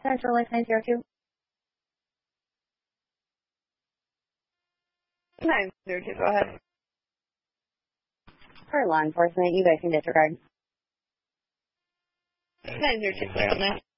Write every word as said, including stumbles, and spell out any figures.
Central List nine zero two. nine zero two, go ahead. For law enforcement, you guys can disregard. nine zero two, clear on that.